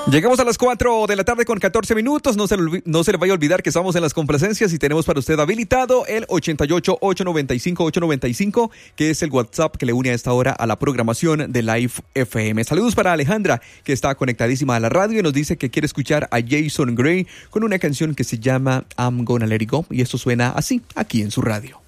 Llegamos a las 4 de la tarde con 14 minutos. No se le vaya a olvidar que estamos en las complacencias y tenemos para usted habilitado el 88-895-895, que es el WhatsApp que le une a esta hora a la programación de Live FM. Saludos para Alejandra, que está conectadísima a la radio y nos dice que quiere escuchar a Jason Gray con una canción que se llama I'm Gonna Let It Go. Y esto suena así, aquí en su radio.